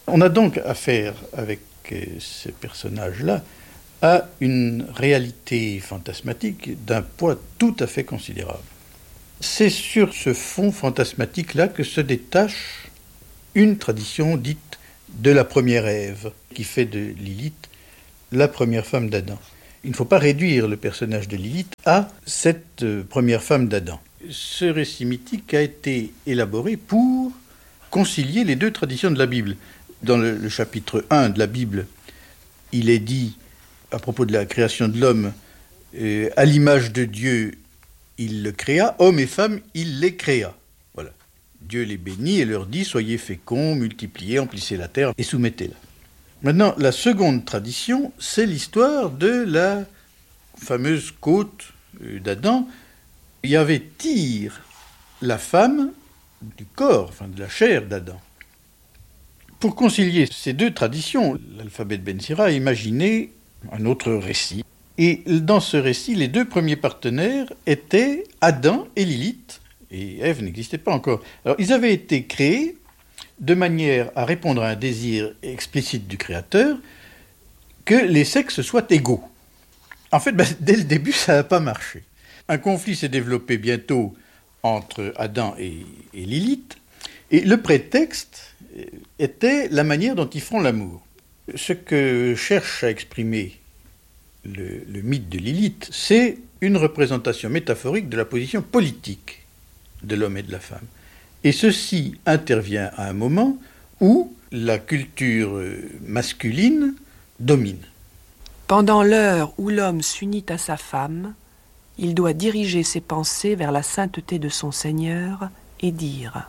On a donc affaire avec ces personnages-là à une réalité fantasmatique d'un poids tout à fait considérable. C'est sur ce fond fantasmatique-là que se détache une tradition dite de la première Ève, qui fait de Lilith la première femme d'Adam. Il ne faut pas réduire le personnage de Lilith à cette première femme d'Adam. Ce récit mythique a été élaboré pour concilier les deux traditions de la Bible. Dans le chapitre 1 de la Bible, il est dit, à propos de la création de l'homme, à l'image de Dieu, il le créa, hommes et femmes, il les créa. Voilà. Dieu les bénit et leur dit, soyez féconds, multipliez, emplissez la terre et soumettez-la. Maintenant, la seconde tradition, c'est l'histoire de la fameuse côte d'Adam. Yahvé tire la femme du corps, enfin de la chair d'Adam. Pour concilier ces deux traditions, l'alphabet de Ben Sira a imaginé un autre récit. Et dans ce récit, les deux premiers partenaires étaient Adam et Lilith, et Ève n'existait pas encore. Alors, ils avaient été créés de manière à répondre à un désir explicite du Créateur, que les sexes soient égaux. En fait, dès le début, ça n'a pas marché. Un conflit s'est développé bientôt entre Adam et Lilith, et le prétexte était la manière dont ils font l'amour. Ce que cherche à exprimer le mythe de Lilith, c'est une représentation métaphorique de la position politique de l'homme et de la femme. Et ceci intervient à un moment où la culture masculine domine. Pendant l'heure où l'homme s'unit à sa femme, il doit diriger ses pensées vers la sainteté de son Seigneur et dire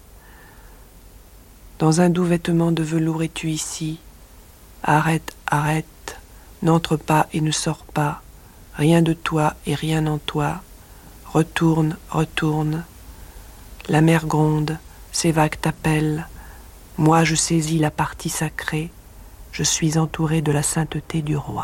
« Dans un doux vêtement de velours es-tu ici. Arrête, arrête, n'entre pas et ne sors pas, rien de toi et rien en toi. Retourne, retourne. La mer gronde, ses vagues t'appellent. Moi je saisis la partie sacrée, je suis entouré de la sainteté du roi. »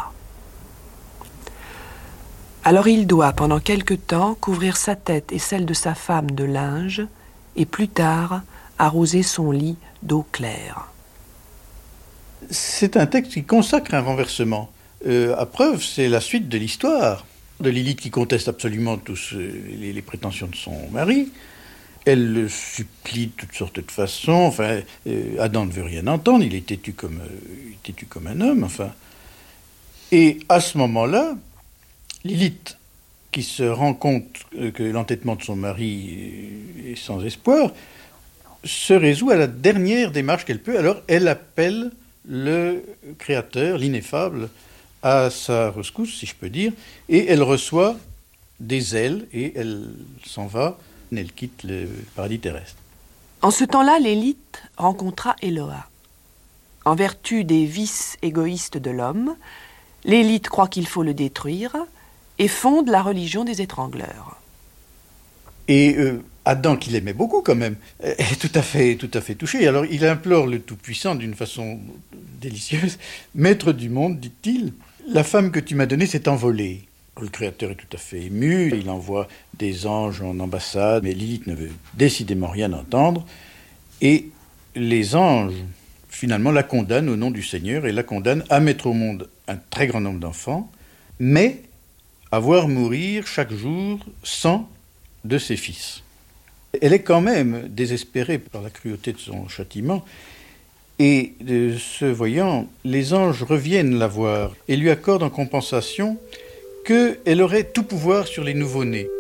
Alors il doit, pendant quelque temps, couvrir sa tête et celle de sa femme de linge, et plus tard, arroser son lit d'eau claire. C'est un texte qui consacre un renversement. À preuve, c'est la suite de l'histoire de Lilith qui conteste absolument tous les prétentions de son mari. Elle le supplie de toutes sortes de façons. Enfin, Adam ne veut rien entendre, il est têtu comme un homme. Enfin. Et à ce moment-là, Lilith, qui se rend compte que l'entêtement de son mari est sans espoir, se résout à la dernière démarche qu'elle peut. Alors, elle appelle le Créateur, l'ineffable, à sa rescousse, si je peux dire, et elle reçoit des ailes et elle s'en va, elle quitte le paradis terrestre. En ce temps-là, Lilith rencontra Eloah. En vertu des vices égoïstes de l'homme, Lilith croit qu'il faut le détruire et fonde la religion des étrangleurs. Et Adam, qui l'aimait beaucoup quand même, est tout à fait touché. Alors il implore le Tout-Puissant d'une façon délicieuse. « Maître du monde, dit-il, la femme que tu m'as donnée s'est envolée. » Le Créateur est tout à fait ému, il envoie des anges en ambassade, mais Lilith ne veut décidément rien entendre. Et les anges, finalement, la condamnent au nom du Seigneur et la condamnent à mettre au monde un très grand nombre d'enfants, mais à voir mourir chaque jour 100 de ses fils. Elle est quand même désespérée par la cruauté de son châtiment, et de ce voyant, les anges reviennent la voir et lui accordent en compensation qu'elle aurait tout pouvoir sur les nouveau-nés.